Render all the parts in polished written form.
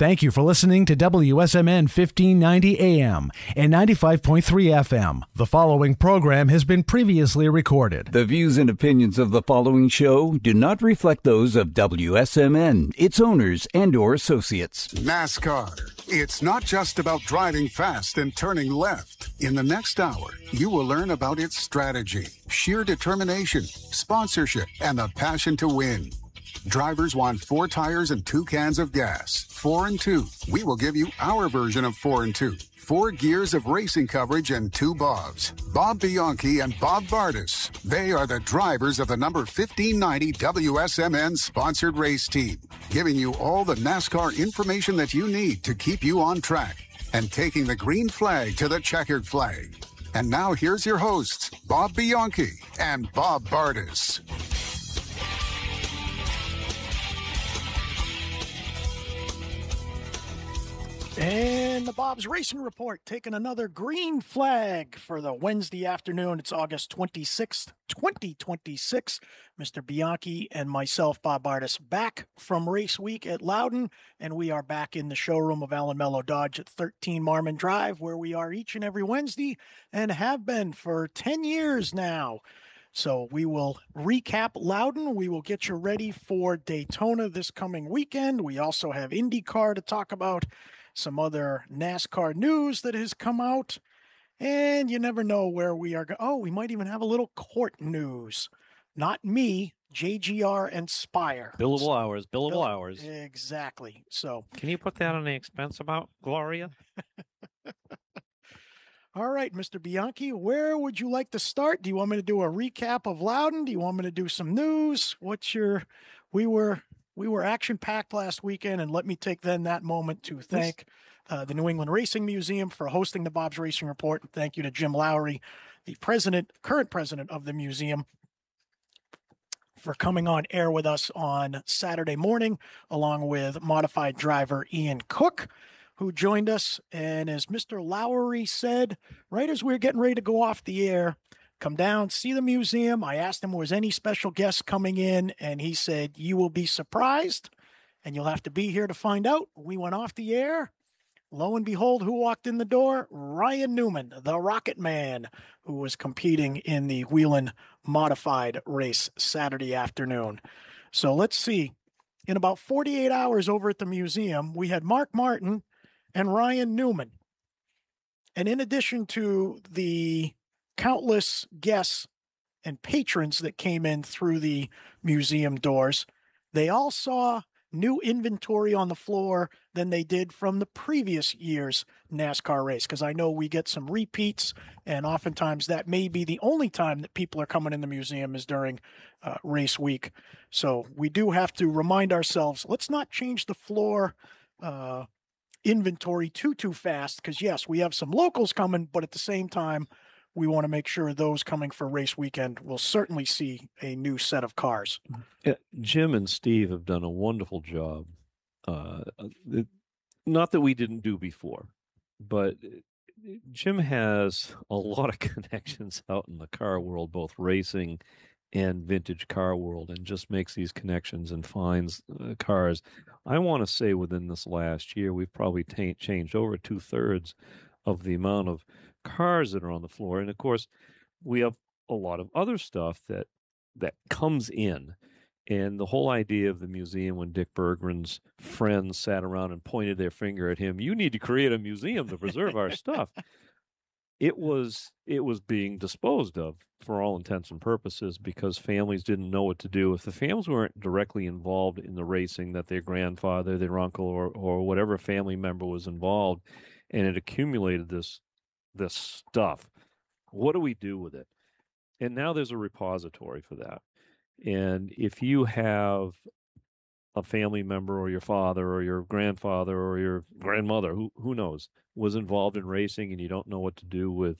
Thank you for listening to WSMN 1590 AM and 95.3 FM. The following program has been previously recorded. The views and opinions of the following show do not reflect those of WSMN, its owners, and/or associates. NASCAR. It's not just about driving fast and turning left. In the next hour, you will learn about its strategy, sheer determination, sponsorship, and the passion to win. Drivers want 4 tires and 2 cans of gas. 4 and 2. We will give you our version of 4 and 2. 4 gears of racing coverage and 2 Bobs. Bob Bianchi and Bob Bardis. They are the drivers of the number 1590 WSMN sponsored race team, giving you all the NASCAR information that you need to keep you on track and taking the green flag to the checkered flag. And now here's your hosts, Bob Bianchi and Bob Bardis. And the Bob's Racing Report taking another green flag for the Wednesday afternoon. It's August 26th, 2026. Mr. Bianchi and myself, Bob Bardis, back from race week at Loudon, and we are back in the showroom of Allen Mello Dodge at 13 Marmon Drive, where we are each and every Wednesday and have been for 10 years now. So we will recap Loudon. We will get you ready for Daytona this coming weekend. We also have IndyCar to talk about, some other NASCAR news that has come out, and you never know where we are. Oh, we might even have a little court news. Not me, JGR and Spire. Billable hours. Exactly. So, can you put that on the expense about Gloria? All right, Mr. Bianchi, where would you like to start? Do you want me to do a recap of Loudon? Do you want me to do some news? We were action-packed last weekend, and let me take then that moment to thank the New England Racing Museum for hosting the Bob's Racing Report, and thank you to Jim Lowry, the current president of the museum, for coming on air with us on Saturday morning, along with modified driver Ian Cook, who joined us. And as Mr. Lowry said, right as we were getting ready to go off the air, come down, see the museum. I asked him, was any special guests coming in? And he said, you will be surprised, and you'll have to be here to find out. We went off the air. Lo and behold, who walked in the door? Ryan Newman, the Rocket Man, who was competing in the Whelen Modified race Saturday afternoon. So let's see. In about 48 hours over at the museum, we had Mark Martin and Ryan Newman. And in addition to the countless guests and patrons that came in through the museum doors, they all saw new inventory on the floor than they did from the previous year's NASCAR race, because I know we get some repeats, and oftentimes that may be the only time that people are coming in the museum is during race week. So we do have to remind ourselves, let's not change the floor inventory too fast, because yes, we have some locals coming, but at the same time, we want to make sure those coming for race weekend will certainly see a new set of cars. Yeah, Jim and Steve have done a wonderful job. Not that we didn't do before, but Jim has a lot of connections out in the car world, both racing and vintage car world, and just makes these connections and finds cars. I want to say within this last year, we've probably changed over 2/3 of the amount of cars that are on the floor. And of course, we have a lot of other stuff that comes in. And the whole idea of the museum, when Dick Bergman's friends sat around and pointed their finger at him, you need to create a museum to preserve our stuff. It was being disposed of for all intents and purposes, because families didn't know what to do. If the families weren't directly involved in the racing, that their grandfather, their uncle, or whatever family member was involved, and it accumulated this stuff, what do we do with it? And now there's a repository for that. And if you have a family member, or your father or your grandfather or your grandmother, who knows, was involved in racing, and you don't know what to do with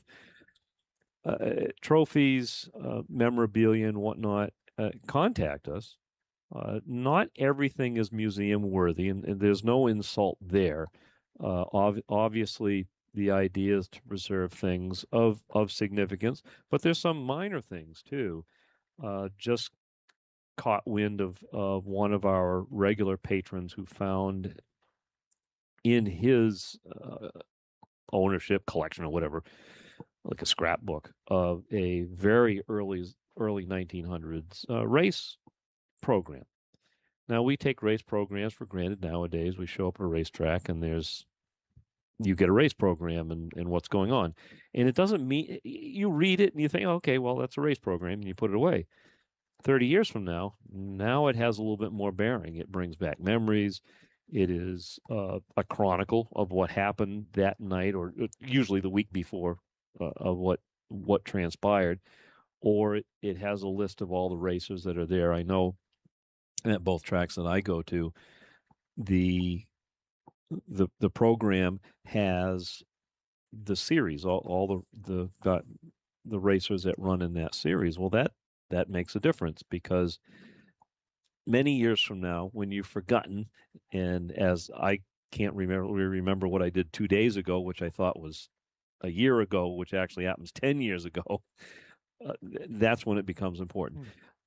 trophies, memorabilia, and whatnot, contact us. Not everything is museum worthy, and there's no insult there. Obviously, the idea is to preserve things of significance, but there's some minor things too. Just caught wind of one of our regular patrons who found in his ownership, collection, or whatever, like a scrapbook of a very early 1900s race program. Now, we take race programs for granted nowadays. We show up at a racetrack and you get a race program and what's going on. And it doesn't mean, you read it and you think, okay, well, that's a race program, and you put it away. 30 years from now it has a little bit more bearing. It brings back memories. It is a chronicle of what happened that night, or usually the week before, of what transpired. Or it has a list of all the racers that are there. I know at both tracks that I go to, the program has the series, all the racers that run in that series. Well, that makes a difference, because many years from now, when you've forgotten, and as I can't remember what I did 2 days ago, which I thought was a year ago, which actually happens 10 years ago, that's when it becomes important.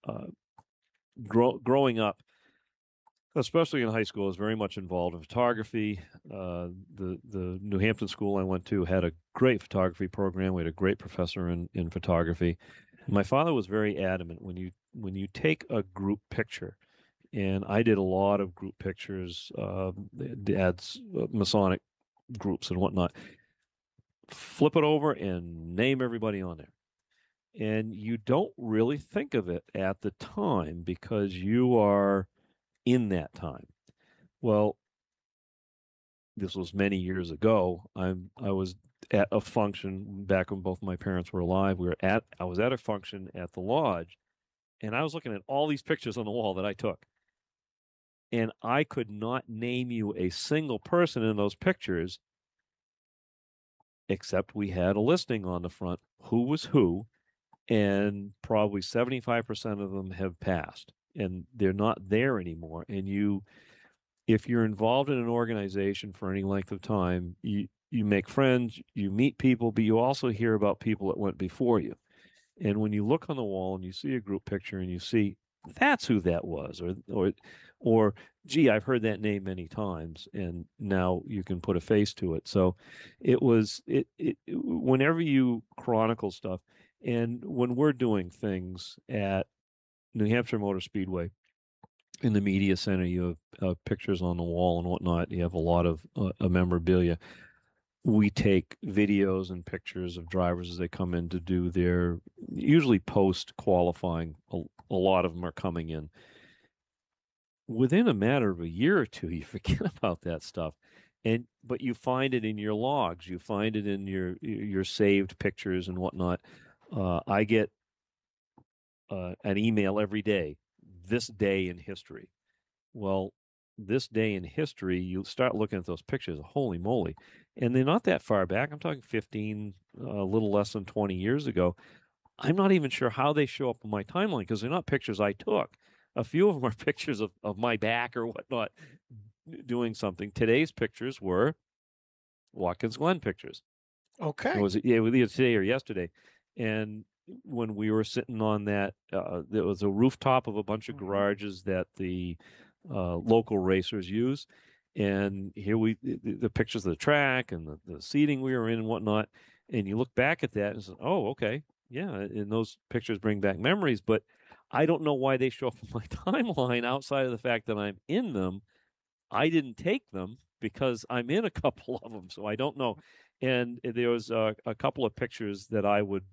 Growing up, especially in high school, I was very much involved in photography. The New Hampton school I went to had a great photography program. We had a great professor in photography. My father was very adamant, when you take a group picture, and I did a lot of group pictures, Dad's Masonic groups and whatnot, flip it over and name everybody on there. And you don't really think of it at the time because you are in that time. Well, this was many years ago. I was at a function back when both my parents were alive. I was at a function at the lodge, and I was looking at all these pictures on the wall that I took. And I could not name you a single person in those pictures, except we had a listing on the front, who was who, and probably 75% of them have passed, and they're not there anymore. And if you're involved in an organization for any length of time, you make friends, you meet people, but you also hear about people that went before you. And when you look on the wall and you see a group picture and you see that's who that was, or gee, I've heard that name many times, and now you can put a face to it. So it whenever you chronicle stuff, and when we're doing things at New Hampshire Motor Speedway, in the media center, you have pictures on the wall and whatnot. You have a lot of memorabilia. We take videos and pictures of drivers as they come in to do their, usually post-qualifying. A lot of them are coming in. Within a matter of a year or two, you forget about that stuff. But you find it in your logs. You find it in your saved pictures and whatnot. I get an email every day, this day in history. Well, this day in history, you start looking at those pictures, holy moly. And they're not that far back. I'm talking 15, a little less than 20 years ago. I'm not even sure how they show up on my timeline, because they're not pictures I took. A few of them are pictures of my back or whatnot doing something. Today's pictures were Watkins Glen pictures. Okay. It was either today or yesterday. And when we were sitting on that, there was a rooftop of a bunch of garages that the local racers use. And here the pictures of the track and the seating we were in and whatnot. And you look back at that and say, oh, okay. Yeah. And those pictures bring back memories, but I don't know why they show up on my timeline outside of the fact that I'm in them. I didn't take them because I'm in a couple of them. So I don't know. And there was a couple of pictures that I would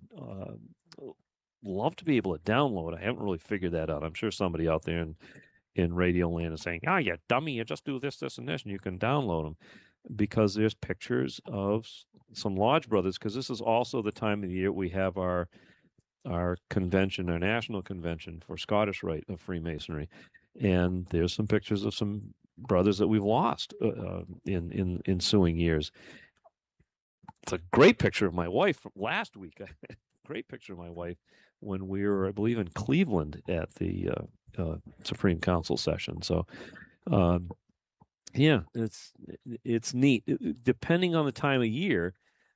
love to be able to download. I haven't really figured that out. I'm sure somebody out there in Radio Land is saying, you dummy, you just do this, this, and this, and you can download them, because there's pictures of some Lodge brothers, because this is also the time of the year we have our convention, our national convention for Scottish Rite of Freemasonry. And there's some pictures of some brothers that we've lost in ensuing years. It's a great picture of my wife from last week. Great picture of my wife when we were, I believe, in Cleveland at the Supreme Council session. So, yeah, it's neat. Depending on the time of year,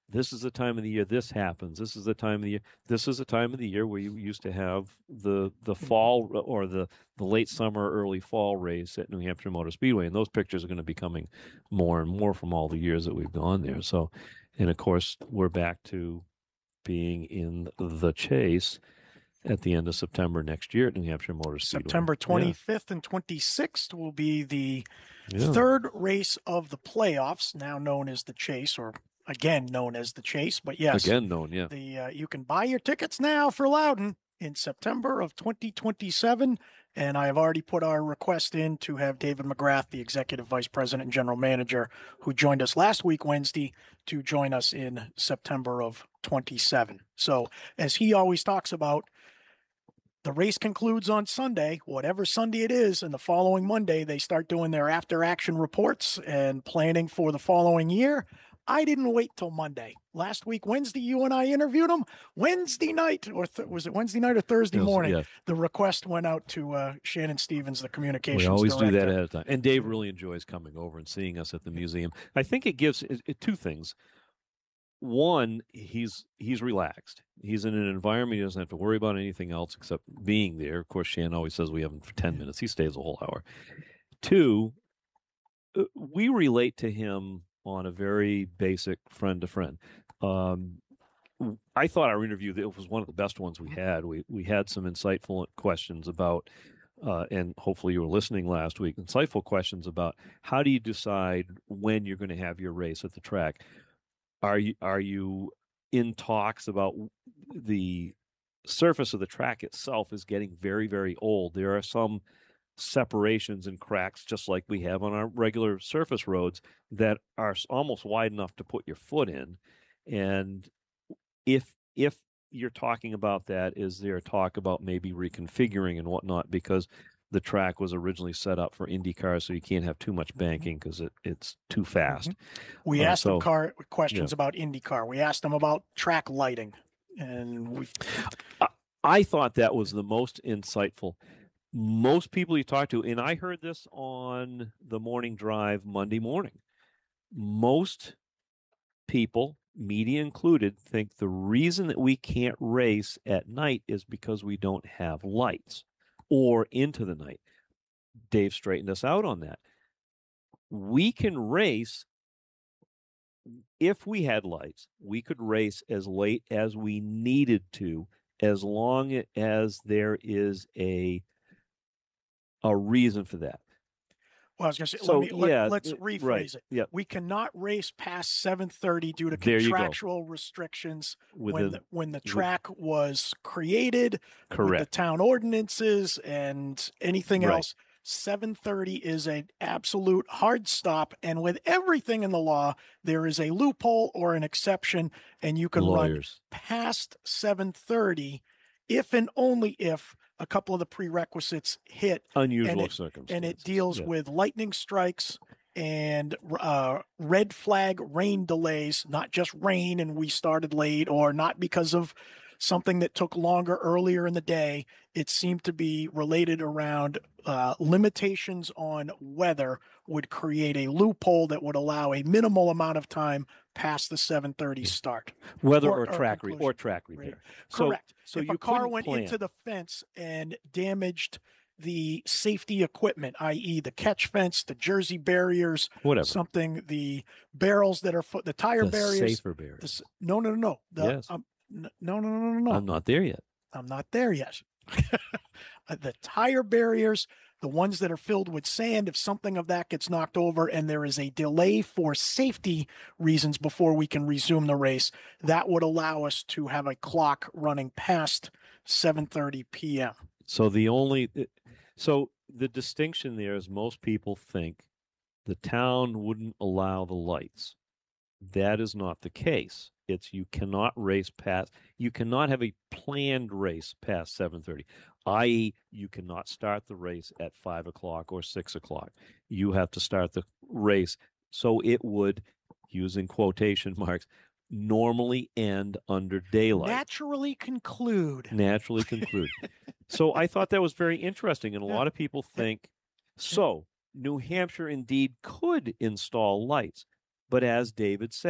this is the time of the year this happens. This is the time of the year. This is the time of the year where you used to have the fall or the late summer, early fall race at New Hampshire Motor Speedway. And those pictures are going to be coming more and more from all the years that we've gone there. So, and of course, we're back to being in the chase at the end of September next year at New Hampshire Motor Speedway. September 25th and 26th will be the third race of the playoffs, now known as the Chase, or again known as the Chase. But yes, again known, yeah. You can buy your tickets now for Loudon in September of 2027. And I have already put our request in to have David McGrath, the Executive Vice President and General Manager, who joined us last week, Wednesday, to join us in September of 27. So as he always talks about, the race concludes on Sunday, whatever Sunday it is, and the following Monday, they start doing their after-action reports and planning for the following year. I didn't wait till Monday. Last week, Wednesday, you and I interviewed him. Wednesday night, or was it Wednesday night or Thursday morning? Yeah. The request went out to Shannon Stevens, the communications director. We always do that ahead of time. And Dave really enjoys coming over and seeing us at the museum. I think it gives two things. One, he's relaxed. He's in an environment he doesn't have to worry about anything else except being there. Of course, Shannon always says we have him for 10 minutes. He stays a whole hour. Two, we relate to him on a very basic friend-to-friend. I thought our interview was one of the best ones we had. We had some insightful questions about, and hopefully you were listening last week, insightful questions about how do you decide when you're going to have your race at the track? Are you in talks about the surface of the track itself is getting very, very old? There are some separations and cracks, just like we have on our regular surface roads, that are almost wide enough to put your foot in. And if you're talking about that, is there talk about maybe reconfiguring and whatnot, because the track was originally set up for IndyCar, so you can't have too much banking because it's too fast. We asked them questions about IndyCar. We asked them about track lighting, and I thought that was the most insightful. Most people you talk to, and I heard this on the morning drive Monday morning, most people, media included, think the reason that we can't race at night is because we don't have lights or into the night. Dave straightened us out on that. We can race, if we had lights, we could race as late as we needed to, as long as there is a reason for that. Well, I was going to say, let's rephrase it. Yeah. We cannot race past 7:30 due to contractual restrictions when the track was created, with the town ordinances and anything else. 7:30 is an absolute hard stop, and with everything in the law, there is a loophole or an exception, and you can run past 7:30 if and only if a couple of the prerequisites hit. Unusual circumstances. And it deals with lightning strikes and red flag rain delays, not just rain and we started late, or not because of something that took longer earlier in the day. It seemed to be related around limitations on weather would create a loophole that would allow a minimal amount of time past the 7:30 start. Weather or track repair. Right. Correct. So if a car went into the fence and damaged the safety equipment, i.e. the catch fence, the jersey barriers, whatever, the barrels that are the tire barriers. Safer barriers. No. No. I'm not there yet. I'm not there yet. The tire barriers, the ones that are filled with sand, if something of that gets knocked over and there is a delay for safety reasons before we can resume the race, that would allow us to have a clock running past 7:30 p.m. So the distinction there is most people think the town wouldn't allow the lights. That is not the case. You cannot have a planned race past 7:30, i.e. you cannot start the race at 5 o'clock or 6 o'clock. You have to start the race so it would, using quotation marks, normally end under daylight. Naturally conclude. So I thought that was very interesting, and a lot of people think, so New Hampshire indeed could install lights, but as David said,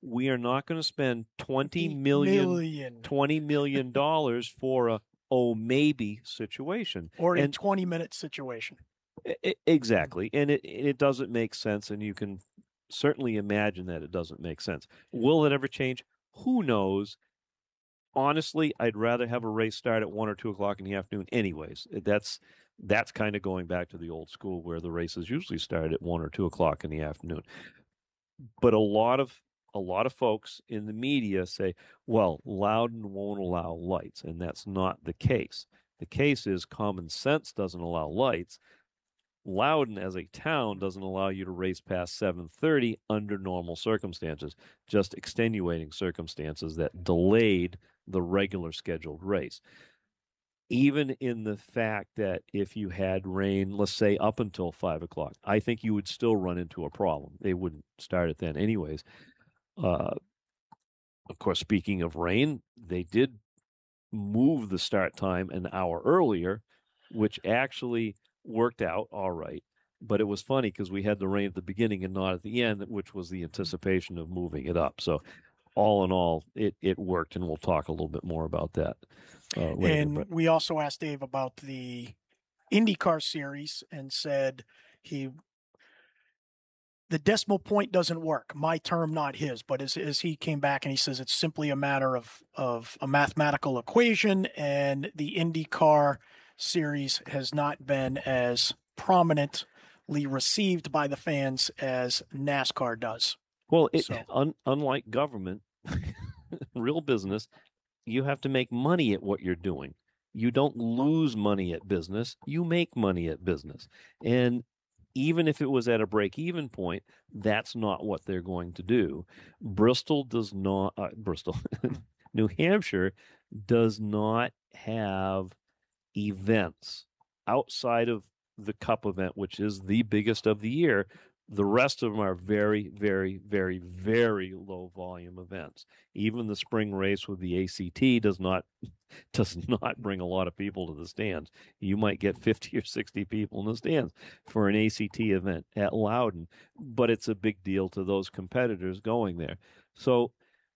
we are not going to spend $20 million for a maybe situation. Or a 20-minute situation. Exactly. And it doesn't make sense, and you can certainly imagine that it doesn't make sense. Will it ever change? Who knows? Honestly, I'd rather have a race start at 1 or 2 o'clock in the afternoon anyways. That's kind of going back to the old school where the races usually start at 1 or 2 o'clock in the afternoon. But a lot of folks in the media say, well, Loudon won't allow lights, and that's not the case. The case is common sense doesn't allow lights. Loudon as a town doesn't allow you to race past 7:30 under normal circumstances, just extenuating circumstances that delayed the regular scheduled race. Even in the fact that if you had rain, let's say up until 5 o'clock, I think you would still run into a problem. They wouldn't start it then anyways. Of course, speaking of rain, they did move the start time an hour earlier, which actually worked out all right. But it was funny because we had the rain at the beginning and not at the end, which was the anticipation of moving it up. So all in all, it worked, and we'll talk a little bit more about that later. And we also asked Dave about the IndyCar series and said the decimal point doesn't work. My term, not his. But as he came back and he says it's simply a matter of a mathematical equation, and the IndyCar series has not been as prominently received by the fans as NASCAR does. Well, unlike government, real business, you have to make money at what you're doing. You don't lose money at business. You make money at business. And even if it was at a break-even point, that's not what they're going to do. New Hampshire does not have events outside of the Cup event, which is the biggest of the year. The rest of them are very, very, very, very low volume events. Even the spring race with the ACT does not bring a lot of people to the stands. You might get 50 or 60 people in the stands for an ACT event at Loudon, but it's a big deal to those competitors going there. So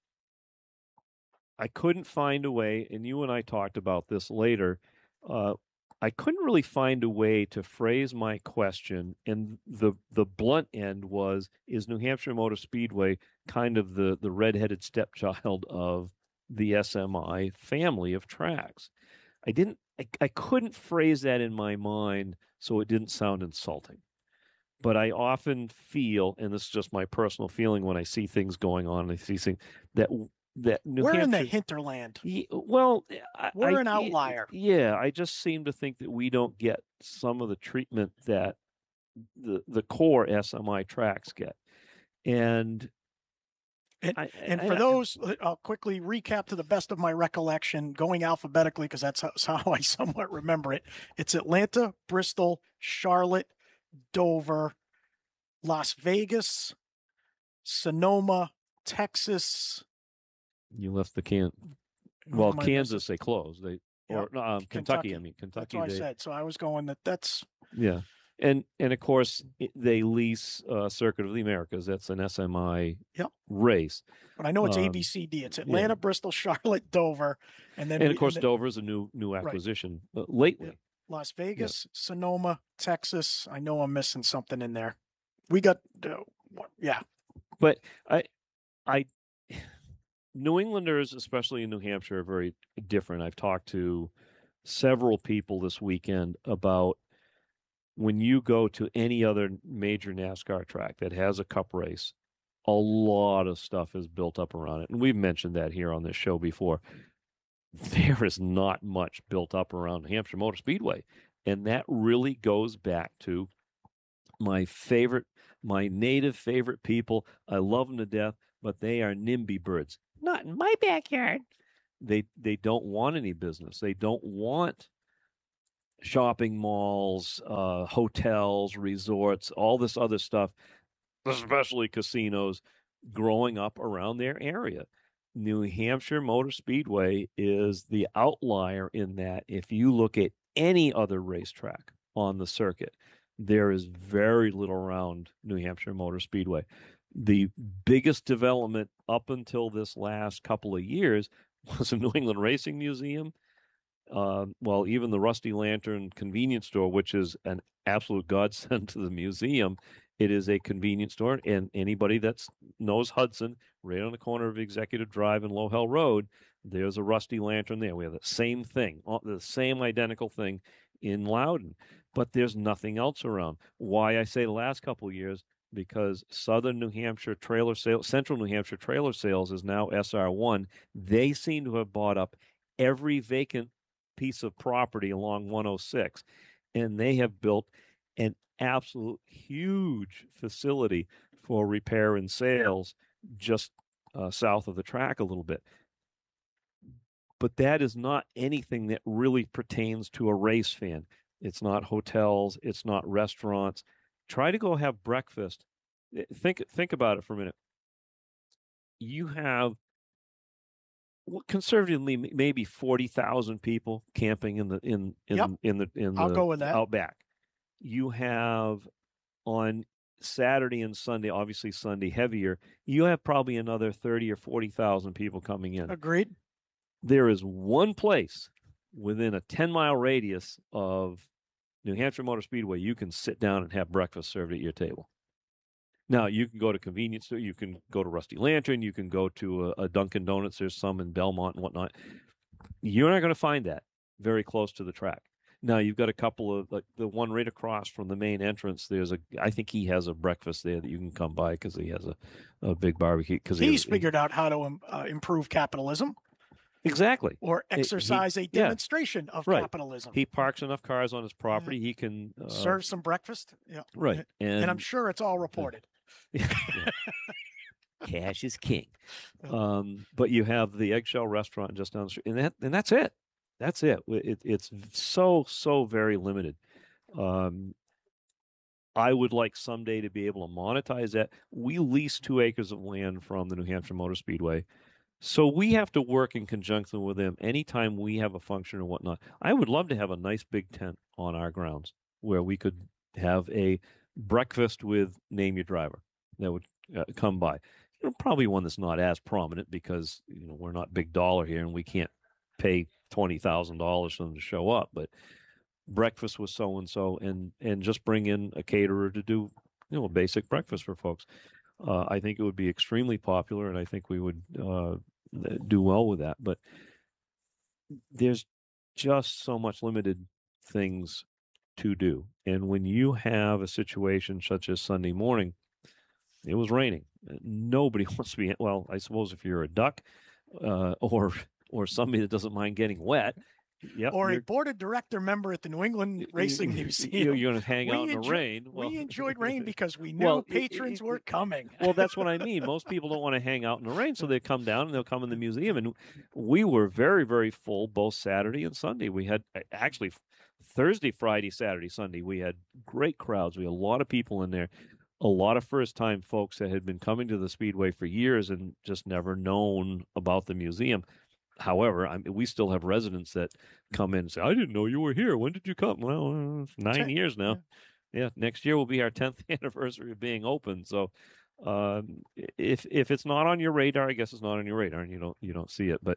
I couldn't find a way, and you and I talked about this later, I couldn't really find a way to phrase my question, and the blunt end was, is New Hampshire Motor Speedway kind of the redheaded stepchild of the SMI family of tracks? I couldn't phrase that in my mind so it didn't sound insulting. But I often feel, and this is just my personal feeling when I see things going on, and I see things that New we're Hampshire, in the hinterland. Well, we're an outlier. Yeah, I just seem to think that we don't get some of the treatment that the core SMI tracks get. And for those, I'll quickly recap to the best of my recollection, going alphabetically because that's how I somewhat remember it. It's Atlanta, Bristol, Charlotte, Dover, Las Vegas, Sonoma, Texas. You left the Kansas, they closed. Kentucky. I mean, Kentucky. That's what I said. So I was going that's. Yeah. And of course, they lease Circuit of the Americas. That's an SMI race. But I know it's ABCD. It's Atlanta, Bristol, Charlotte, Dover. And of course, Dover is a new acquisition lately. Yeah. Las Vegas, Sonoma, Texas. I know I'm missing something in there. We got, But New Englanders, especially in New Hampshire, are very different. I've talked to several people this weekend about when you go to any other major NASCAR track that has a cup race, a lot of stuff is built up around it. And we've mentioned that here on this show before. There is not much built up around Hampshire Motor Speedway. And that really goes back to my native favorite people. I love them to death, but they are NIMBY birds. Not in my backyard. They don't want any business. They don't want shopping malls, hotels, resorts, all this other stuff, especially casinos, growing up around their area. New Hampshire Motor Speedway is the outlier in that if you look at any other racetrack on the circuit, there is very little around New Hampshire Motor Speedway. The biggest development up until this last couple of years was a New England Racing Museum. Well, even the Rusty Lantern convenience store, which is an absolute godsend to the museum. It is a convenience store, and anybody that knows Hudson, right on the corner of Executive Drive and Lowell Road, there's a Rusty Lantern there. We have the same thing, the same identical thing in Loudon, but there's nothing else around. Why I say the last couple of years, because Southern New Hampshire trailer sales, Central New Hampshire trailer sales is now SR1. They seem to have bought up every vacant piece of property along 106, and they have built an absolute huge facility for repair and sales just south of the track a little bit. But that is not anything that really pertains to a race fan. It's not hotels. It's not restaurants. Try to go have breakfast. Think about it for a minute. You have conservatively maybe 40,000 people camping in the I'll go with that. Outback. You have on Saturday and Sunday, obviously Sunday heavier, you have probably another 30 or 40,000 people coming in. Agreed. There is one place within a 10-mile radius of New Hampshire Motor Speedway you can sit down and have breakfast served at your table. Now, you can go to convenience store, you can go to Rusty Lantern, you can go to a Dunkin' Donuts, there's some in Belmont and whatnot. You're not going to find that very close to the track. Now, you've got a couple of, like the one right across from the main entrance, I think he has a breakfast there that you can come by because he has a big barbecue. He's figured out how to improve capitalism. Exactly. Or exercise a demonstration of capitalism. He parks enough cars on his property. He can serve some breakfast. Yeah. Right. And I'm sure it's all reported. Yeah. Cash is king. But you have the Eggshell Restaurant just down the street, and that's it. That's it. It's so very limited. I would like someday to be able to monetize that. We lease 2 acres of land from the New Hampshire Motor Speedway. So we have to work in conjunction with them anytime we have a function or whatnot. I would love to have a nice big tent on our grounds where we could have a breakfast with Name Your Driver that would come by. Probably one that's not as prominent because we're not big dollar here and we can't pay $20,000 for them to show up. But breakfast with so and so, and just bring in a caterer to do a basic breakfast for folks. I think it would be extremely popular, and I think we would do well with that. But there's just so much limited things to do. And when you have a situation such as Sunday morning, it was raining. Nobody wants to be, well, I suppose if you're a duck or somebody that doesn't mind getting wet. Yep, or a board of director member at the New England Racing Museum. You're going to hang out in the rain. We enjoyed rain because we knew patrons were coming. Well, that's what I mean. Most people don't want to hang out in the rain, so they come down and they'll come in the museum. And we were very, very full both Saturday and Sunday. We had actually Thursday, Friday, Saturday, Sunday. We had great crowds. We had a lot of people in there. A lot of first-time folks that had been coming to the Speedway for years and just never known about the museum. However, we still have residents that come in and say, I didn't know you were here. When did you come? Well, 9 years now. Yeah, next year will be our 10th anniversary of being open. So if it's not on your radar, I guess it's not on your radar and you don't see it. But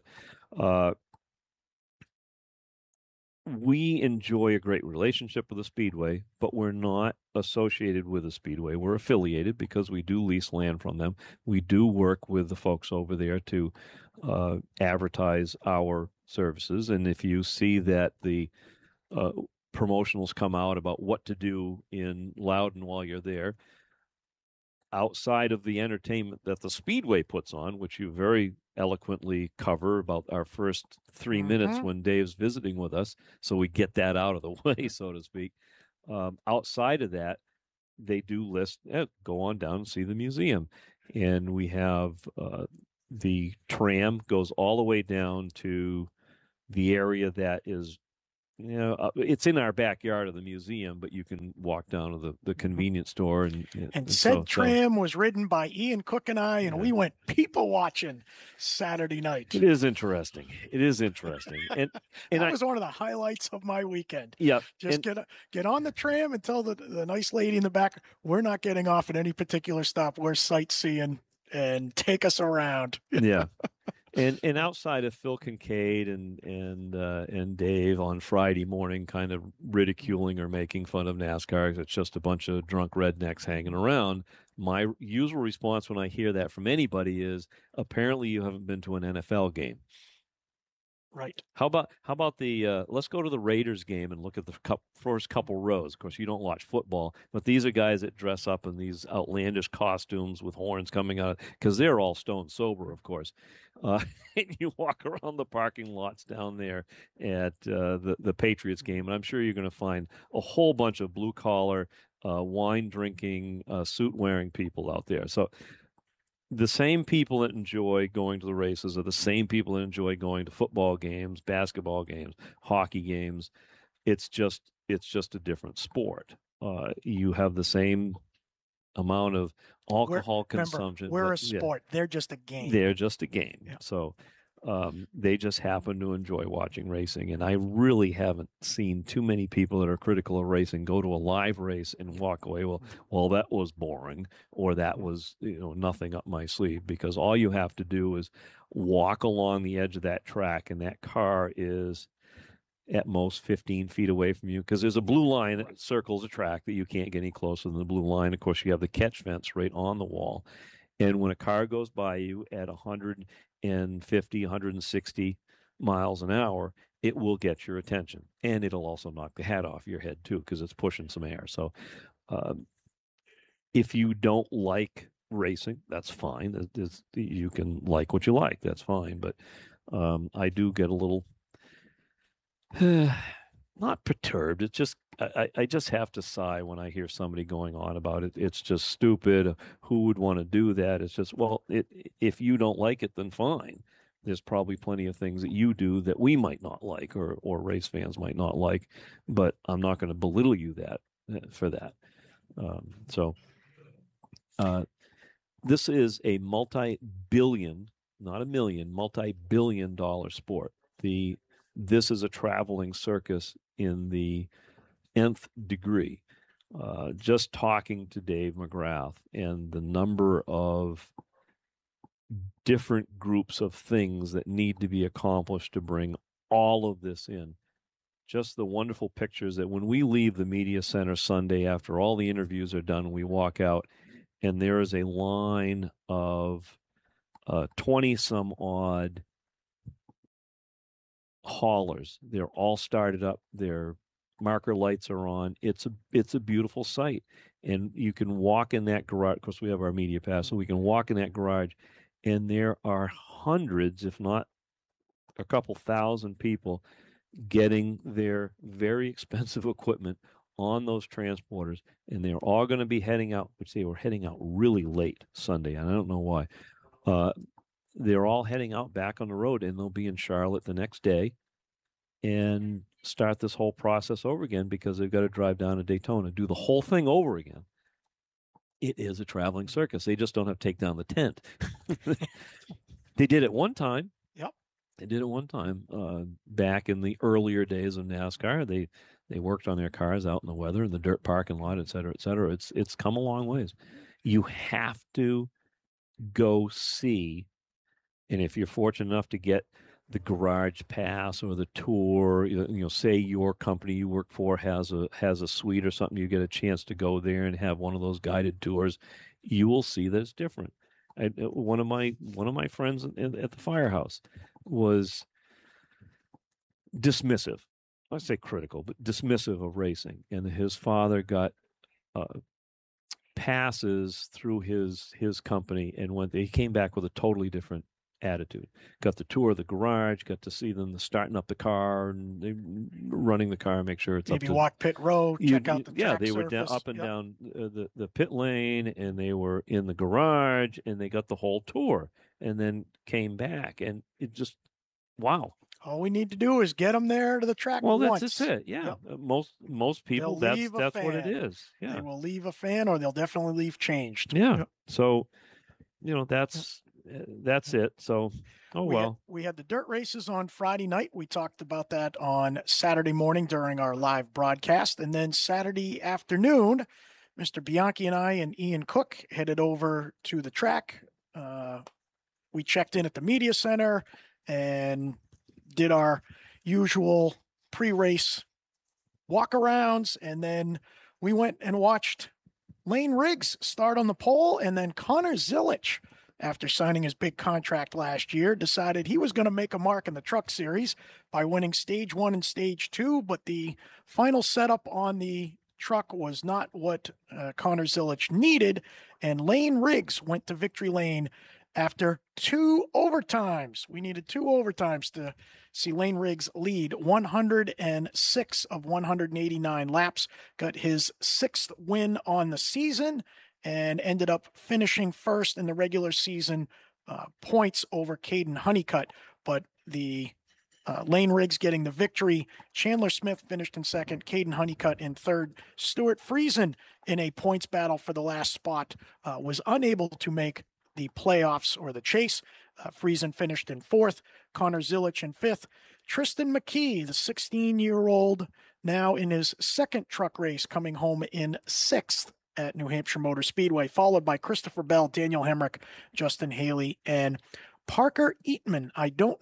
we enjoy a great relationship with the Speedway, but we're not associated with the Speedway. We're affiliated because we do lease land from them. We do work with the folks over there to advertise our services. And if you see that the promotionals come out about what to do in Loudon while you're there, outside of the entertainment that the Speedway puts on, which you very eloquently cover about our first 3 minutes when Dave's visiting with us, so we get that out of the way, so to speak. Outside of that, they do list, go on down and see the museum. And we have the tram goes all the way down to the area that is it's in our backyard of the museum, but you can walk down to the convenience store. And said tram was ridden by Ian Cook and I, and we went people watching Saturday night. It is interesting. And that was one of the highlights of my weekend. Yeah. Just get on the tram and tell the nice lady in the back, we're not getting off at any particular stop. We're sightseeing, and take us around. Yeah. And outside of Phil Kincaid and Dave on Friday morning kind of ridiculing or making fun of NASCAR because it's just a bunch of drunk rednecks hanging around, my usual response when I hear that from anybody is, apparently you haven't been to an NFL game. Right. How about the let's go to the Raiders game and look at the first couple rows. Of course, you don't watch football, but these are guys that dress up in these outlandish costumes with horns coming out, because they're all stone sober, of course. And you walk around the parking lots down there at the Patriots game, and I'm sure you're going to find a whole bunch of blue collar, wine drinking, suit wearing people out there. So the same people that enjoy going to the races are the same people that enjoy going to football games, basketball games, hockey games. It's just a different sport. You have the same amount of alcohol consumption. We're a sport. Yeah. They're just a game. They're just a game. Yeah. So they just happen to enjoy watching racing. And I really haven't seen too many people that are critical of racing go to a live race and walk away, well, that was boring, or that was nothing up my sleeve, because all you have to do is walk along the edge of that track, and that car is at most 15 feet away from you, because there's a blue line that circles the track that you can't get any closer than the blue line. Of course, you have the catch fence right on the wall. And when a car goes by you at 150, 160 miles an hour, it will get your attention. And it'll also knock the hat off your head, too, because it's pushing some air. So if you don't like racing, that's fine. You can like what you like. That's fine. But I do get a little not perturbed. It's just I just have to sigh when I hear somebody going on about it. It's just stupid. Who would want to do that? It's just, if you don't like it, then fine. There's probably plenty of things that you do that we might not like, or race fans might not like, but I'm not going to belittle you for that. This is a multi-billion, not a million, multi-billion-dollar sport. This is a traveling circus in the nth degree. Just talking to Dave McGrath and the number of different groups of things that need to be accomplished to bring all of this in. Just the wonderful pictures that when we leave the media center Sunday after all the interviews are done, we walk out and there is a line of 20 some odd haulers. They're all started up. Their marker lights are on. It's a beautiful sight. And you can walk in that garage. Of course, we have our media pass, so we can walk in that garage, and there are hundreds, if not a couple thousand people getting their very expensive equipment on those transporters, and they're all going to be heading out, which they were heading out really late Sunday, and I don't know why. They're all heading out back on the road, and they'll be in Charlotte the next day and start this whole process over again, because they've got to drive down to Daytona, do the whole thing over again. It is a traveling circus. They just don't have to take down the tent. They did it one time. Yep. They did it one time back in the earlier days of NASCAR. They worked on their cars out in the weather, in the dirt parking lot, et cetera, et cetera. It's come a long ways. You have to go see. And if you're fortunate enough to get the garage pass or the tour, say your company you work for has a suite or something, you get a chance to go there and have one of those guided tours, you will see that it's different. One of my friends at the firehouse was dismissive. I say critical, but dismissive of racing. And his father got passes through his company, and he came back with a totally different attitude. Got the tour of the garage, got to see them starting up the car and they running the car, make sure it's maybe up to, walk pit road, check out the track they were up and down the pit lane, and they were in the garage, and they got the whole tour, and then came back, and it just wow. All we need to do is get them there to the track Well, once. that's it. Yeah, Yep. Most people, They'll leave that's a what it fan. is. Yeah, They will leave a fan, or they'll definitely leave changed. yeah. Yep. So, that's it. So, We had the dirt races on Friday night. We talked about that on Saturday morning during our live broadcast. And then Saturday afternoon, Mr. Bianchi and I and Ian Cook headed over to the track. We checked in at the media center and did our usual pre-race walk-arounds. And then we went and watched Lane Riggs start on the pole, and then Connor Zilich, after signing his big contract last year, decided he was going to make a mark in the Truck Series by winning Stage 1 and Stage 2, but the final setup on the truck was not what Connor Zilich needed, and Lane Riggs went to victory lane after 2 overtimes. We needed 2 overtimes to see Lane Riggs lead 106 of 189 laps, got his 6th win on the season, and ended up finishing first in the regular season points over Caden Honeycutt. But the Lane Riggs getting the victory. Chandler Smith finished in second, Caden Honeycutt in third. Stuart Friesen in a points battle for the last spot was unable to make the playoffs or the chase. Friesen finished in fourth, Connor Zilich in fifth. Tristan McKee, the 16-year-old, now in his second truck race, coming home in sixth at New Hampshire Motor Speedway, followed by Christopher Bell, Daniel Hemrick, Justin Haley, and Parker Eatman. I do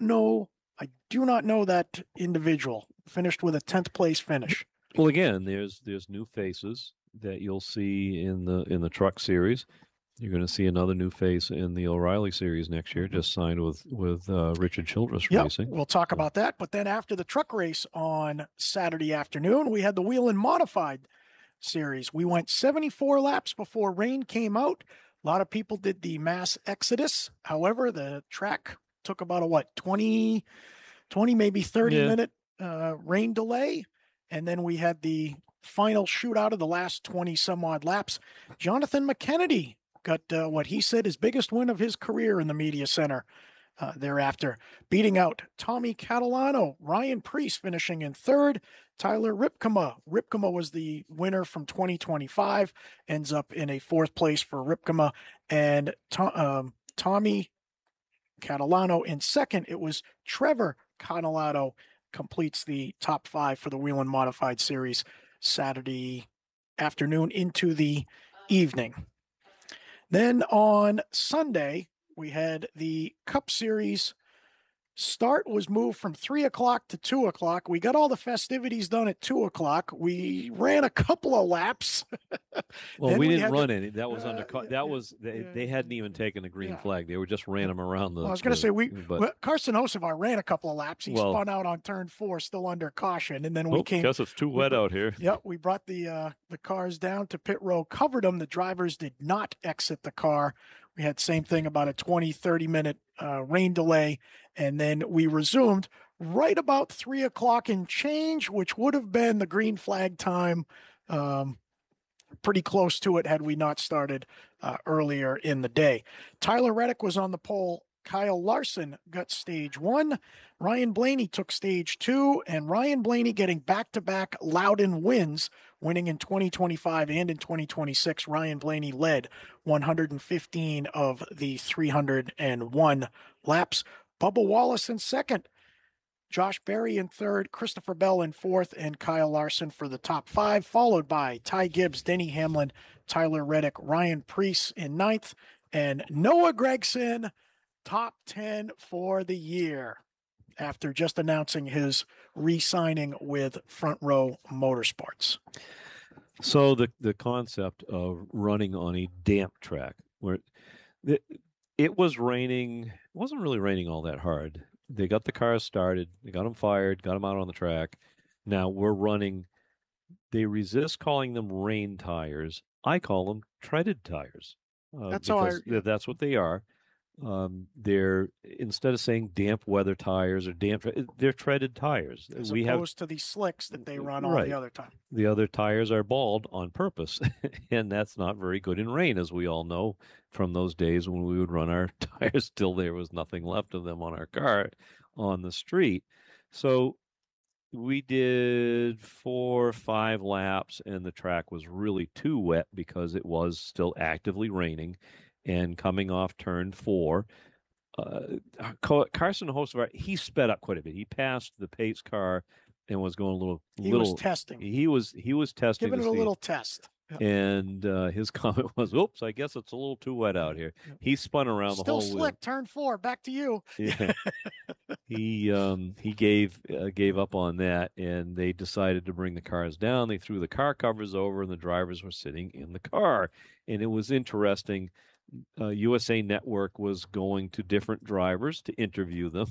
not know that individual. Finished with a 10th place finish. Well, again, there's new faces that you'll see in the Truck Series. You're going to see another new face in the O'Reilly Series next year, just signed with Richard Childress Racing. We'll talk about that. But then after the truck race on Saturday afternoon, we had the Whelen Modified Series. We went 74 laps before rain came out. A lot of people did the mass exodus. However, the track took about 20 maybe 30 minute rain delay. And then we had the final shootout of the last 20 some odd laps. Jonathan McKennedy got what he said his biggest win of his career in the media center thereafter, beating out Tommy Catalano, Ryan Preece finishing in third, Tyler Ripkema. Ripkema was the winner from 2025, ends up in a fourth place for Ripkema, and Tommy Catalano in second. It was Trevor Catalano completes the top 5 for the Whelen Modified Series Saturday afternoon into the evening. Then on Sunday, we had the Cup Series start was moved from 3 o'clock to 2 o'clock. We got all the festivities done at 2 o'clock. We ran a couple of laps. Well, we didn't run any. That was they hadn't even taken the green flag. They were just ran them around the. I was going to say Carson Hocevar ran a couple of laps. He spun out on turn 4, still under caution, and then we came. Guess it's too wet out here. Yep, we brought the cars down to pit row, covered them. The drivers did not exit the car. We had same thing, about a 20-30 minute rain delay, and then we resumed right about 3 o'clock and change, which would have been the green flag time. Pretty close to it had we not started earlier in the day. Tyler Reddick was on the pole. Kyle Larson got stage 1. Ryan Blaney took stage 2, and Ryan Blaney getting back-to-back Loudon wins, winning in 2025 and in 2026. Ryan Blaney led 115 of the 301 laps. Bubba Wallace in second. Josh Berry in third, Christopher Bell in fourth, and Kyle Larson for the top 5, followed by Ty Gibbs, Denny Hamlin, Tyler Reddick, Ryan Preece in ninth, and Noah Gragson, top 10 for the year, after just announcing his re-signing with Front Row Motorsports. So the concept of running on a damp track, where it was raining, it wasn't really raining all that hard. They got the cars started, they got them fired, got them out on the track. Now we're running, they resist calling them rain tires. I call them treaded tires. That's what they are. They're, instead of saying damp weather tires or they're treaded tires. As opposed to the slicks that they run all the other time. The other tires are bald on purpose, and that's not very good in rain, as we all know from those days when we would run our tires till there was nothing left of them on our car on the street. So we did 4 or 5 laps, and the track was really too wet because it was still actively raining. And coming off turn 4, Carson Hocevar, he sped up quite a bit. He passed the pace car and was going a little. He was testing. He was testing, giving it a little test. And his comment was, "Oops, I guess it's a little too wet out here." He spun around the whole Still slick. Turn 4. Back to you. Yeah. He gave up on that, and they decided to bring the cars down. They threw the car covers over, and the drivers were sitting in the car. And it was interesting. USA Network was going to different drivers to interview them.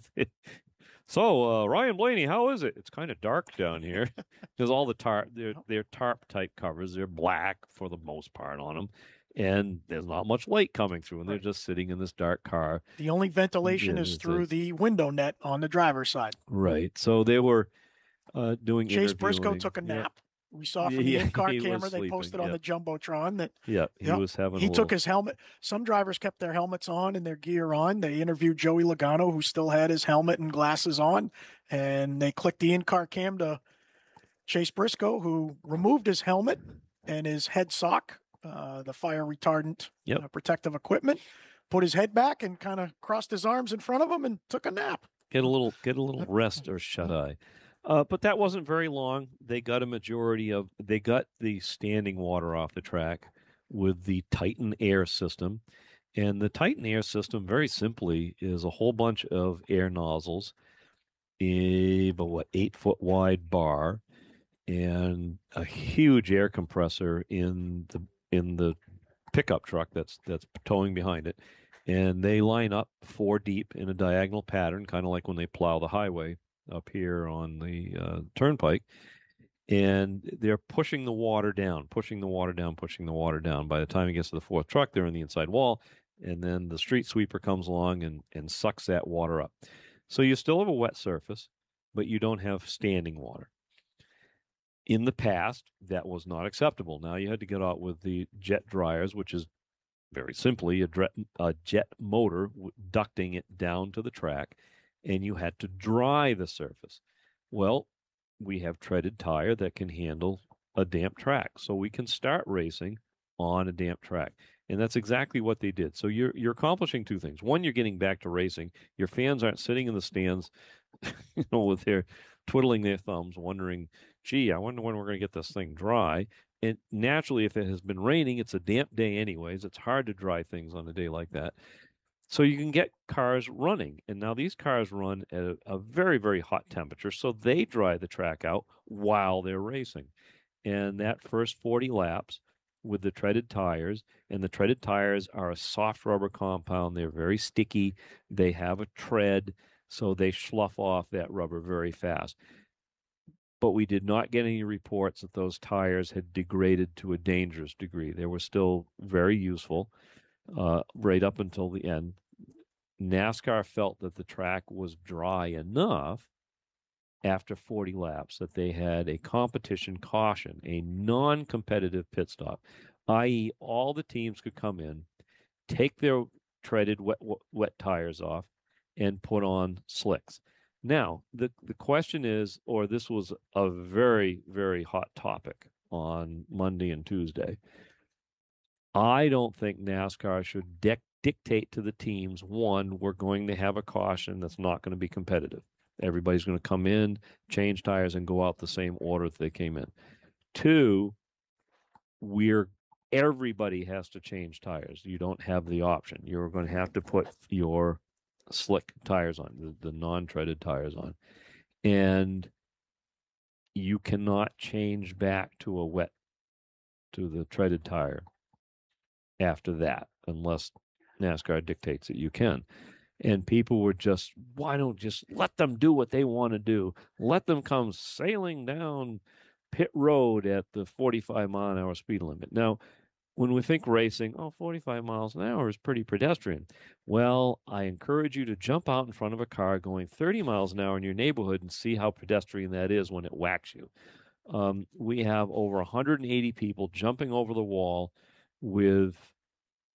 So, Ryan Blaney, how is it? It's kind of dark down here because all the they're tarp type covers. They're black for the most part on them, and there's not much light coming through, and they're just sitting in this dark car. The only ventilation is through the window net on the driver's side. Right. So they were doing Chase Briscoe took a nap. Yeah. We saw from the in-car camera they posted on the Jumbotron that he was having. He took his helmet. Some drivers kept their helmets on and their gear on. They interviewed Joey Logano, who still had his helmet and glasses on, and they clicked the in-car cam to Chase Briscoe, who removed his helmet and his head sock, the fire retardant protective equipment, put his head back and kind of crossed his arms in front of him and took a nap. Get a little rest or shut eye. But that wasn't very long. They got the standing water off the track with the Titan Air system. And the Titan Air system, very simply, is a whole bunch of air nozzles, a 8-foot wide bar, and a huge air compressor in the pickup truck that's towing behind it. And they line up 4 deep in a diagonal pattern, kind of like when they plow the highway up here on the turnpike, and they're pushing the water down. By the time it gets to the 4th truck, they're in the inside wall, and then the street sweeper comes along and sucks that water up. So you still have a wet surface, but you don't have standing water. In the past, that was not acceptable. Now you had to get out with the jet dryers, which is very simply a jet motor ducting it down to the track, and you had to dry the surface. Well, we have treaded tire that can handle a damp track, so we can start racing on a damp track. And that's exactly what they did. So you're accomplishing 2 things. One, you're getting back to racing. Your fans aren't sitting in the stands, with their twiddling their thumbs, wondering, gee, I wonder when we're going to get this thing dry. And naturally, if it has been raining, it's a damp day anyways. It's hard to dry things on a day like that. So you can get cars running. And now these cars run at a very, very hot temperature, so they dry the track out while they're racing. And that first 40 laps with the treaded tires, and the treaded tires are a soft rubber compound. They're very sticky. They have a tread, so they slough off that rubber very fast. But we did not get any reports that those tires had degraded to a dangerous degree. They were still very useful. Right up until the end. NASCAR felt that the track was dry enough after 40 laps that they had a competition caution, a non-competitive pit stop, i.e. all the teams could come in, take their treaded wet tires off, and put on slicks. Now, the question is, or this was a very, very hot topic on Monday and Tuesday, I don't think NASCAR should dictate to the teams, 1, we're going to have a caution that's not going to be competitive. Everybody's going to come in, change tires, and go out the same order that they came in. 2, everybody has to change tires. You don't have the option. You're going to have to put your slick tires on, the non-treaded tires on. And you cannot change back to the treaded tire after that, unless NASCAR dictates that you can. And people were just, why don't just let them do what they want to do? Let them come sailing down pit road at the 45-mile-an-hour speed limit. Now, when we think racing, 45 miles an hour is pretty pedestrian. Well, I encourage you to jump out in front of a car going 30 miles an hour in your neighborhood and see how pedestrian that is when it whacks you. We have over 180 people jumping over the wall with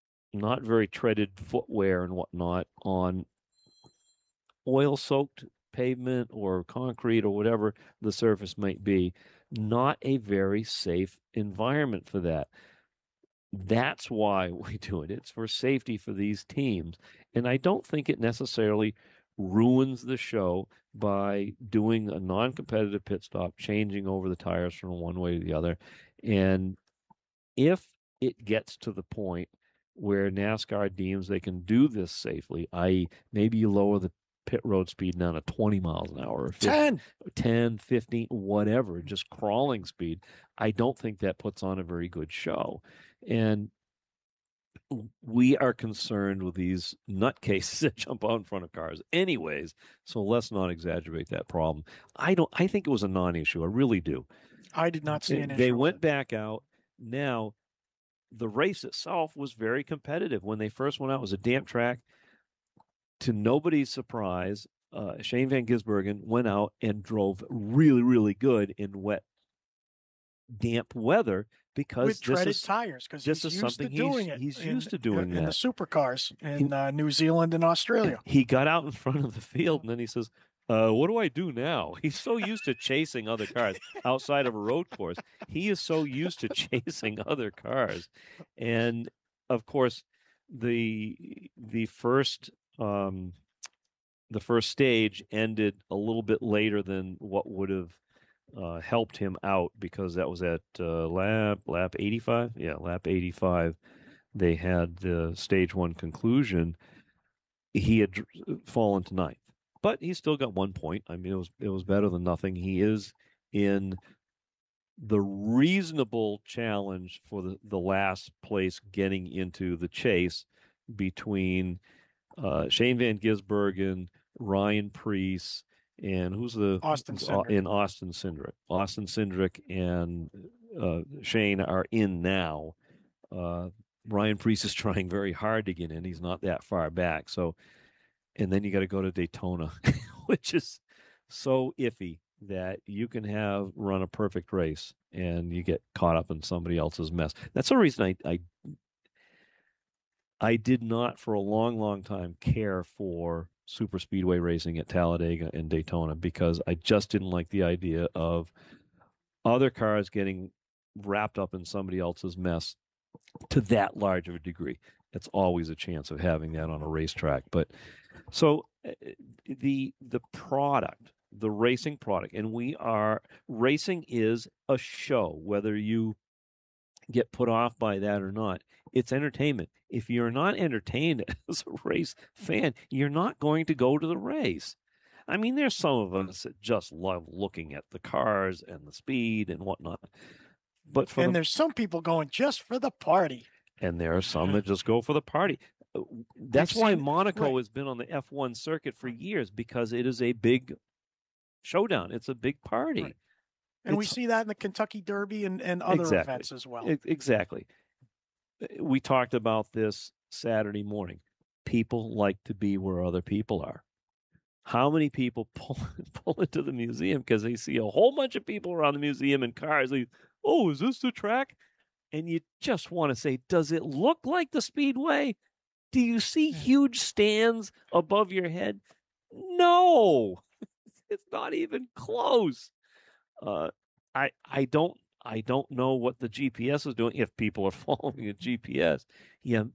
not very treaded footwear and whatnot on oil-soaked pavement or concrete or whatever the surface might be. Not a very safe environment for that. That's why we do it. It's for safety for these teams. And I don't think it necessarily ruins the show by doing a non-competitive pit stop, changing over the tires from one way to the other. And if it gets to the point where NASCAR deems they can do this safely, i.e., maybe you lower the pit road speed down to 20 miles an hour, or 10, 15, whatever, just crawling speed, I don't think that puts on a very good show. And we are concerned with these nutcases that jump out in front of cars anyways, so let's not exaggerate that problem. I think it was a non-issue. I really do. I did not see an issue. They went back out. Now, the race itself was very competitive. When they first went out, it was a damp track. To nobody's surprise, Shane Van Gisbergen went out and drove really, really good in wet, damp weather because with treaded tires, because he's used to doing it. He's used to doing that in the supercars in New Zealand and Australia. He got out in front of the field and then he says, what do I do now? He's so used to chasing other cars outside of a road course. He is so used to chasing other cars. And of course, the first stage ended a little bit later than what would have helped him out, because that was at lap 85. Yeah, lap 85. They had the stage 1 conclusion. He had fallen to 9th, but he still got 1 point. I mean, it was better than nothing. He is in the reasonable challenge for the last place getting into the chase between Shane Van Gisbergen, Ryan Preece, and who's the Austin Cindric. Austin Cindric. Austin Cindric and Shane are in now. Ryan Preece is trying very hard to get in. He's not that far back. So, and then you got to go to Daytona, which is so iffy that you can run a perfect race and you get caught up in somebody else's mess. That's the reason I did not for a long, long time care for super speedway racing at Talladega and Daytona, because I just didn't like the idea of other cars getting wrapped up in somebody else's mess to that large of a degree. It's always a chance of having that on a racetrack. But so the product, the racing product, and racing is a show, whether you get put off by that or not. It's entertainment. If you're not entertained as a race fan, you're not going to go to the race. I mean, there's some of us that just love looking at the cars and the speed and whatnot. But there's some people going just for the party. And there are some that just go for the party. That's why Monaco has been on the F1 circuit for years, because it is a big showdown. It's a big party. Right. And we see that in the Kentucky Derby and other events as well. Exactly. We talked about this Saturday morning. People like to be where other people are. How many people pull into the museum because they see a whole bunch of people around the museum in cars? Oh, is this the track? And you just want to say, does it look like the Speedway? Do you see huge stands above your head? No, it's not even close. I don't know what the GPS is doing, if people are following a GPS. Yeah,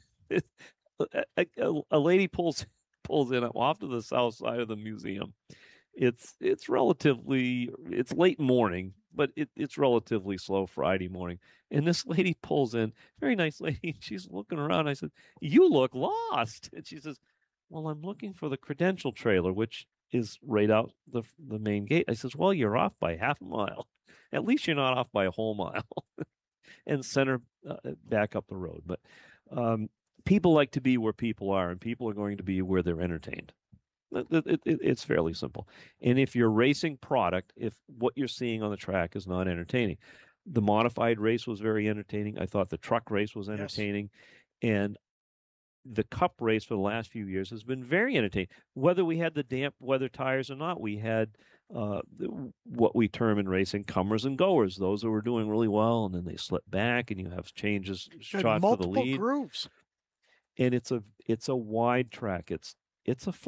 a lady pulls in off to the south side of the museum. It's late morning, but it's relatively slow Friday morning. And this lady pulls in, very nice lady. She's looking around. I said, "You look lost." And she says, "Well, I'm looking for the credential trailer, which is right out the main gate." I says, "Well, you're off by half a mile. At least you're not off by a whole mile." And sent her back up the road. But people like to be where people are, and people are going to be where they're entertained. It's fairly simple. And if your racing product, if what you're seeing on the track is not entertaining, the modified race was very entertaining. I thought the truck race was entertaining. Yes. And the Cup race for the last few years has been very entertaining. Whether we had the damp weather tires or not, we had what we term in racing comers and goers. Those who were doing really well, and then they slip back, and you have changes, shots for the lead. Grooves. And it's a wide track. It's a flat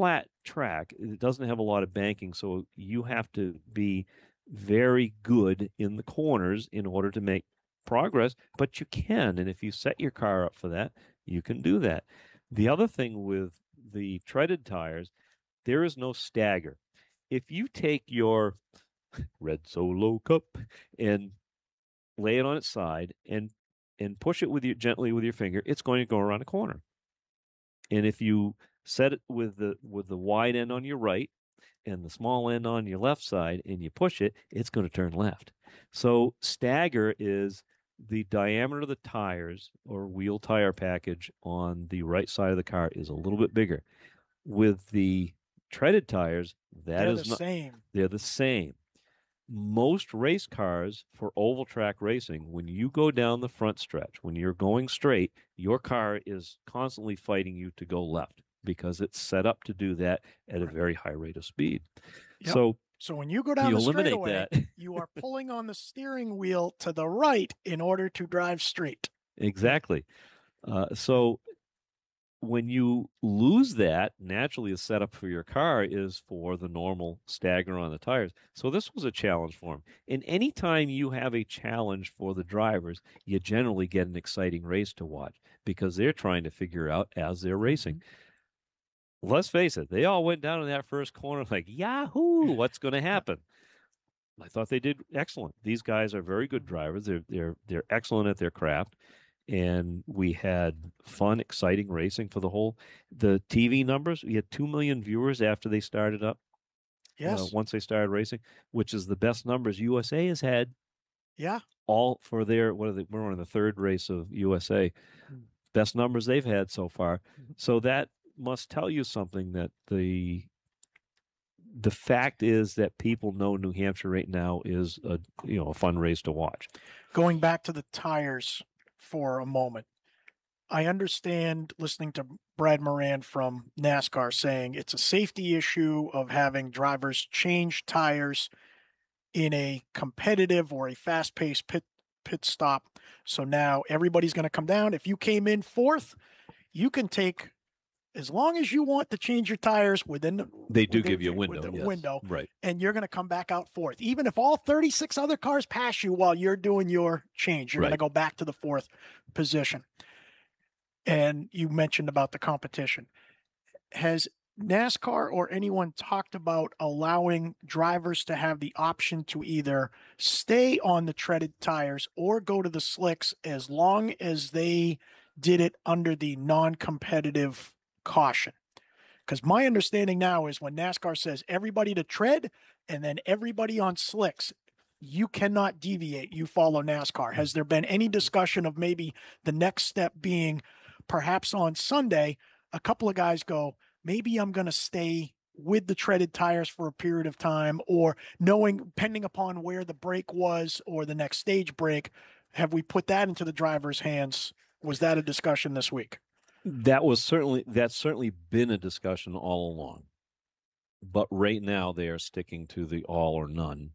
track. It doesn't have a lot of banking, so you have to be very good in the corners in order to make progress, but you can. And if you set your car up for that, you can do that. The other thing with the treaded tires, there is no stagger. If you take your red Solo Cup and lay it on its side and push it gently with your finger, it's going to go around a corner. And if you set it with the wide end on your right and the small end on your left side and you push it, it's going to turn left. So stagger is the diameter of the tires or wheel tire package on the right side of the car is a little bit bigger. With the treaded tires, they're the same. Most race cars for oval track racing, when you go down the front stretch, when you're going straight, your car is constantly fighting you to go left because it's set up to do that at a very high rate of speed. Yep. So when you go down the straightaway, that. You are pulling on the steering wheel to the right in order to drive straight. Exactly. So when you lose that, naturally the setup for your car is for the normal stagger on the tires. So this was a challenge for him. And anytime you have a challenge for the drivers, you generally get an exciting race to watch because they're trying to figure out as they're racing. Let's face it, they all went down in that first corner like, yahoo, what's going to happen? I thought they did excellent. These guys are very good drivers. They're excellent at their craft. And we had fun, exciting racing for the TV numbers. We had 2 million viewers after they started up. Yes. Once they started racing, which is the best numbers USA has had. Yeah. All for we're on the third race of USA. Best numbers they've had so far. So that must tell you something that the fact is that people know New Hampshire right now is a fun race to watch. Going back to the tires for a moment, I understand listening to Brad Moran from NASCAR saying it's a safety issue of having drivers change tires in a competitive or a fast-paced pit stop. So now everybody's going to come down. If you came in fourth, you can take as long as you want to change your tires they do give you a window. Yes. Window, right? And you're going to come back out fourth, even if all 36 other cars pass you while you're doing your change. You're going to go back to the fourth position. And you mentioned about the competition. Has NASCAR or anyone talked about allowing drivers to have the option to either stay on the treaded tires or go to the slicks as long as they did it under the non-competitive caution? Because my understanding now is when NASCAR says everybody to tread and then everybody on slicks, you cannot deviate. You follow NASCAR. Has there been any discussion of maybe the next step being perhaps on Sunday, a couple of guys go, maybe I'm going to stay with the treaded tires for a period of time, or depending upon where the break was or the next stage break, have we put that into the driver's hands? Was that a discussion this week? That's certainly been a discussion all along, but right now they are sticking to the all or none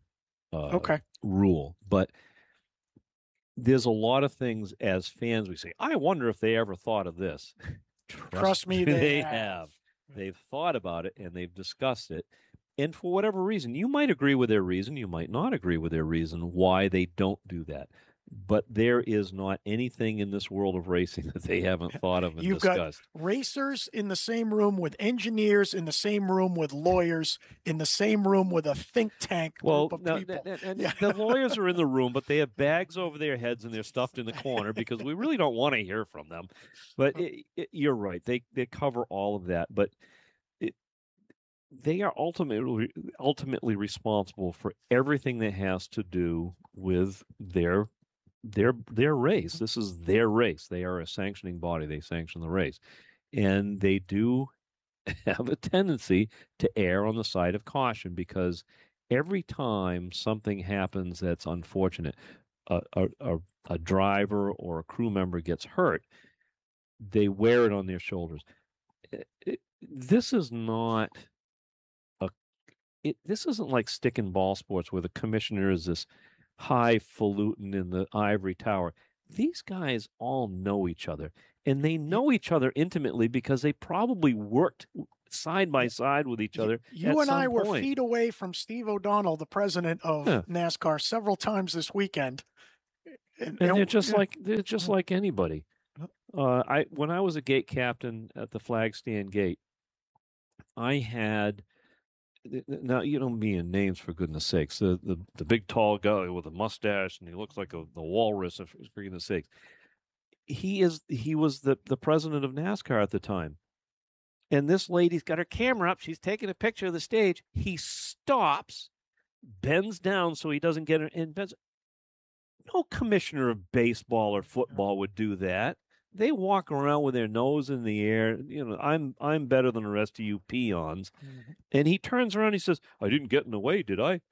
rule. But there's a lot of things as fans we say, I wonder if they ever thought of this. Trust me, they have. They've thought about it and they've discussed it. And for whatever reason, you might agree with their reason, you might not agree with their reason why they don't do that. But there is not anything in this world of racing that they haven't thought of and discussed. You've got racers in the same room with engineers, in the same room with lawyers, in the same room with a think tank group of people. The lawyers are in the room, but they have bags over their heads and they're stuffed in the corner because we really don't want to hear from them. But you're right. They cover all of that. But they are ultimately responsible for everything that has to do with their race. This is their race. They are a sanctioning body. They sanction the race. And they do have a tendency to err on the side of caution because every time something happens that's unfortunate, a driver or a crew member gets hurt, they wear it on their shoulders. This is not this isn't like stick and ball sports where the commissioner is this highfalutin in the ivory tower. These guys all know each other, and they know each other intimately because they probably worked side by side with each other. You and I were feet away from Steve O'Donnell, the president of NASCAR, several times this weekend. And they're just like anybody. When I was a gate captain at the flag stand gate, I had, now you don't mean names for goodness sakes, the big tall guy with a mustache and he looks like the walrus, for goodness sakes. He was the president of NASCAR at the time. And this lady's got her camera up. She's taking a picture of the stage. He stops, bends down so he doesn't get her in. No commissioner of baseball or football would do that. They walk around with their nose in the air. You know, I'm better than the rest of you peons. Mm-hmm. And he turns around and he says, I didn't get in the way, did I?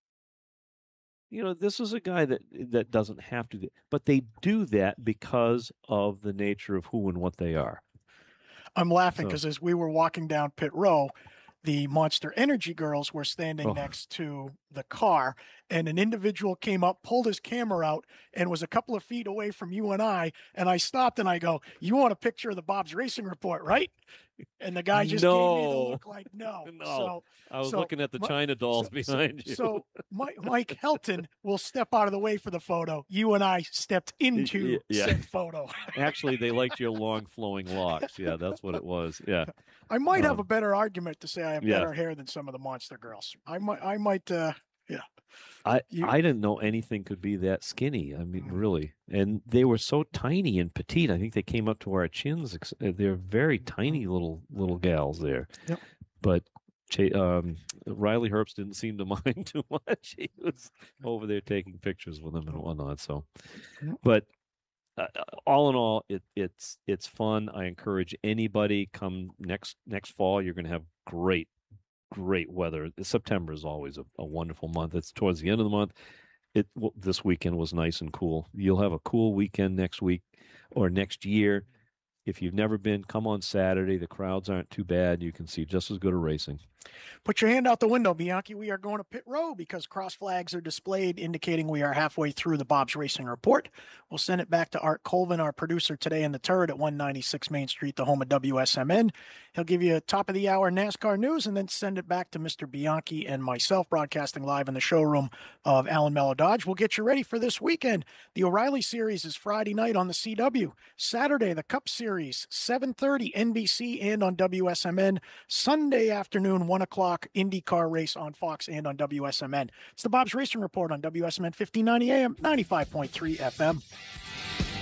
You know, this is a guy that doesn't have to do, but they do that because of the nature of who and what they are. I'm laughing because as we were walking down pit row, the Monster Energy girls were standing next to the car, and an individual came up, pulled his camera out, and was a couple of feet away from you and I. And I stopped and I go, "You want a picture of the Bob's Racing Report, right?" And the guy just gave me the look like, no. So I was looking at the China dolls behind you. So Mike Helton will step out of the way for the photo. You and I stepped into said photo. Actually, they liked your long flowing locks. Yeah, that's what it was. Yeah. I might have a better argument to say I have better hair than some of the Monster girls. I might. I didn't know anything could be that skinny. I mean, really. And they were so tiny and petite. I think they came up to our chins. They're very tiny little gals there. Yep. But Riley Herbst didn't seem to mind too much. He was over there taking pictures with them and whatnot. So, but all in all, it's fun. I encourage anybody come next fall. You're going to have great weather. September is always a wonderful month. It's towards the end of the month. This weekend was nice and cool. You'll have a cool weekend next week or next year. If you've never been, come on Saturday. The crowds aren't too bad. You can see just as good a racing. Put your hand out the window, Bianchi. We are going to pit row because cross flags are displayed indicating we are halfway through the Bob's Racing Report. We'll send it back to Art Colvin, our producer today in the turret at 196 Main Street, the home of WSMN. He'll give you a top of the hour NASCAR news and then send it back to Mr. Bianchi and myself broadcasting live in the showroom of Allen Mello Dodge. We'll get you ready for this weekend. The O'Reilly Series is Friday night on the CW. Saturday, the Cup Series, 7:30 NBC and on WSMN. Sunday afternoon, 1 o'clock, IndyCar race on Fox and on WSMN. It's the Bob's Racing Report on WSMN 1590 AM, 95.3 FM.